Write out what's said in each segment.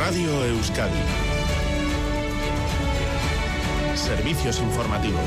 Radio Euskadi. Servicios informativos.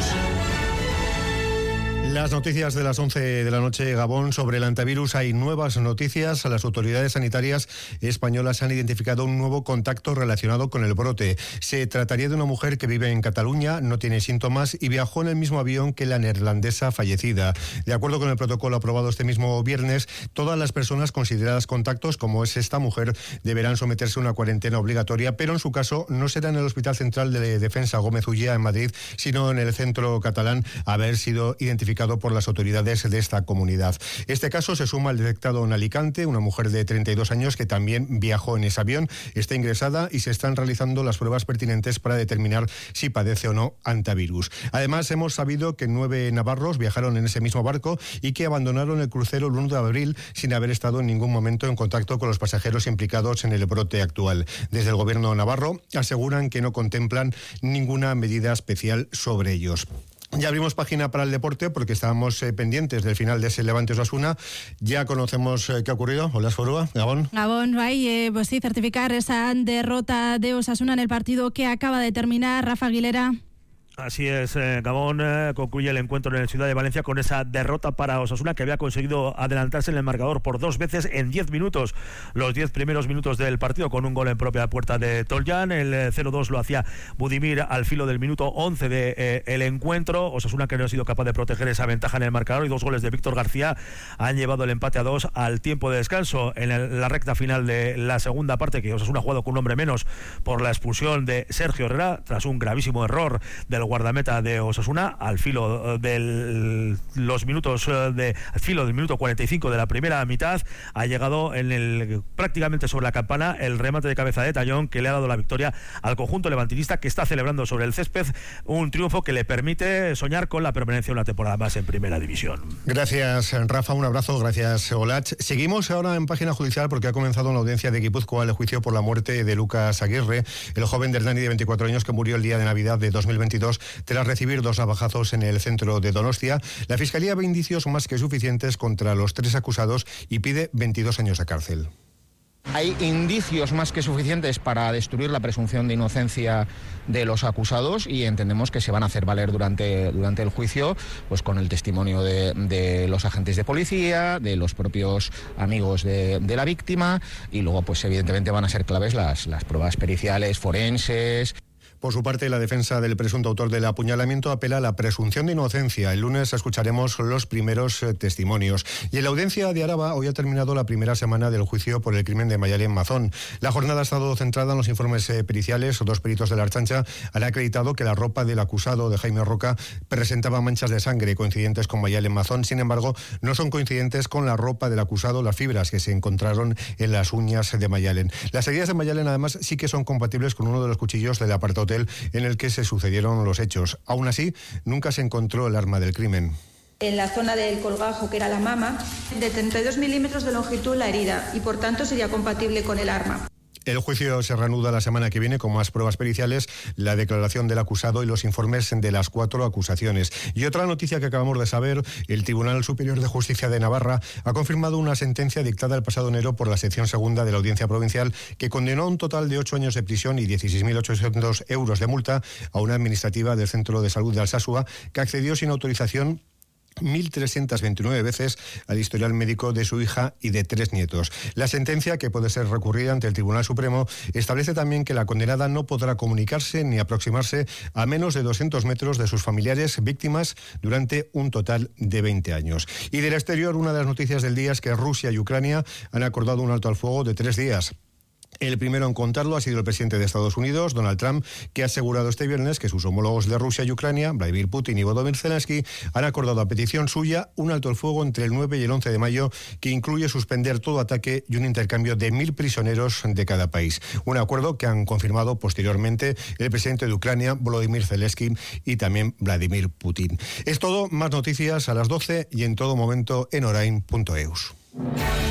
Las noticias de las 11 de la noche, Gabón, sobre el antivirus. Hay nuevas noticias. Las autoridades sanitarias españolas han identificado un nuevo contacto relacionado con el brote. Se trataría de una mujer que vive en Cataluña, no tiene síntomas y viajó en el mismo avión que la neerlandesa fallecida. De acuerdo con el protocolo aprobado este mismo viernes, todas las personas consideradas contactos, como es esta mujer, deberán someterse a una cuarentena obligatoria, pero en su caso no será en el Hospital Central de Defensa Gómez Ullía en Madrid, sino en el centro catalán, a haber sido identificado por las autoridades de esta comunidad. Este caso se suma al detectado en Alicante, una mujer de 32 años que también viajó en ese avión, está ingresada y se están realizando las pruebas pertinentes para determinar si padece o no antivirus. Además, hemos sabido que 9 navarros viajaron en ese mismo barco y que abandonaron el crucero el 1 de abril sin haber estado en ningún momento en contacto con los pasajeros implicados en el brote actual. Desde el gobierno navarro aseguran que no contemplan ninguna medida especial sobre ellos. Ya abrimos página para el deporte porque estábamos pendientes del final de ese Levante Osasuna. Ya conocemos qué ha ocurrido. Hola, Forúa, Gabón. Gabón, pues sí, certificar esa derrota de Osasuna en el partido que acaba de terminar. Rafa Aguilera. Así es, Gabón concluye el encuentro en el Ciudad de Valencia con esa derrota para Osasuna, que había conseguido adelantarse en el marcador por 2 veces en 10 minutos, los 10 primeros minutos del partido, con un gol en propia puerta de Toljan. El 0-2 lo hacía Budimir al filo del minuto 11 del encuentro. Osasuna, que no ha sido capaz de proteger esa ventaja en el marcador, y 2 goles de Víctor García han llevado el empate a 2 al tiempo de descanso. En la recta final de la segunda parte, que Osasuna ha jugado con un hombre menos por la expulsión de Sergio Herrera, tras un gravísimo error del guardameta de Osasuna, al filo del minuto 45 de la primera mitad, ha llegado prácticamente sobre la campana el remate de cabeza de Tallón, que le ha dado la victoria al conjunto levantinista, que está celebrando sobre el césped un triunfo que le permite soñar con la permanencia una temporada más en primera división. Gracias, Rafa, un abrazo. Gracias, Olach. Seguimos ahora en página judicial porque ha comenzado una audiencia de Guipúzcoa el juicio por la muerte de Lucas Aguirre, el joven del Dani de 24 años que murió el día de Navidad de 2022 tras recibir 2 navajazos en el centro de Donostia. La Fiscalía ve indicios más que suficientes contra los 3 acusados y pide 22 años de cárcel. Hay indicios más que suficientes para destruir la presunción de inocencia de los acusados y entendemos que se van a hacer valer durante el juicio, pues con el testimonio de los agentes de policía, de los propios amigos de la víctima, y luego pues evidentemente van a ser claves las pruebas periciales, forenses. Por su parte, la defensa del presunto autor del apuñalamiento apela a la presunción de inocencia. El lunes escucharemos los primeros testimonios. Y en la audiencia de Araba hoy ha terminado la primera semana del juicio por el crimen de Mayalen Mazón. La jornada ha estado centrada en los informes periciales. 2 peritos de la Ertzaintza han acreditado que la ropa del acusado, de Jaime Roca, presentaba manchas de sangre coincidentes con Mayalen Mazón. Sin embargo, no son coincidentes con la ropa del acusado, las fibras que se encontraron en las uñas de Mayalen. Las heridas de Mayalen, además, sí que son compatibles con uno de los cuchillos del apartado en el que se sucedieron los hechos. Aún así, nunca se encontró el arma del crimen. En la zona del colgajo, que era la mama, de 32 milímetros de longitud la herida, y por tanto sería compatible con el arma. El juicio se reanuda la semana que viene con más pruebas periciales, la declaración del acusado y los informes de las 4 acusaciones. Y otra noticia que acabamos de saber: el Tribunal Superior de Justicia de Navarra ha confirmado una sentencia dictada el pasado enero por la sección segunda de la Audiencia Provincial, que condenó a un total de 8 años de prisión y 16.800 euros de multa a una administrativa del Centro de Salud de Alsasua, que accedió sin autorización 1.329 veces al historial médico de su hija y de 3 nietos. La sentencia, que puede ser recurrida ante el Tribunal Supremo, establece también que la condenada no podrá comunicarse ni aproximarse a menos de 200 metros de sus familiares víctimas durante un total de 20 años. Y del exterior, una de las noticias del día es que Rusia y Ucrania han acordado un alto al fuego de 3 días. El primero en contarlo ha sido el presidente de Estados Unidos, Donald Trump, que ha asegurado este viernes que sus homólogos de Rusia y Ucrania, Vladimir Putin y Volodymyr Zelensky, han acordado a petición suya un alto el fuego entre el 9 y el 11 de mayo que incluye suspender todo ataque y un intercambio de 1.000 prisioneros de cada país. Un acuerdo que han confirmado posteriormente el presidente de Ucrania, Volodymyr Zelensky, y también Vladimir Putin. Es todo, más noticias a las 12 y en todo momento en orain.eus.